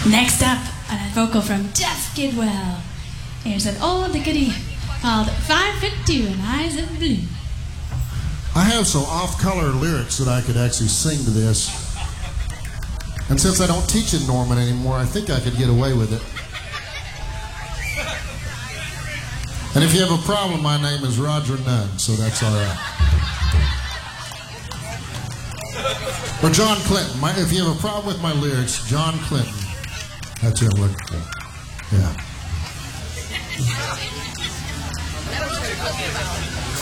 Next up, a vocal from Jeff Gidwell. Here's an old goodie called 5'2" and Eyes of Blue. I have some off-color lyrics that I could actually sing to this. And since I don't teach in Norman anymore, I think I could get away with it. And if you have a problem, my name is Roger Nunn, so that's all right. Or John Clinton. If you have a problem with my lyrics, John Clinton. That's who I'm looking for. Yeah.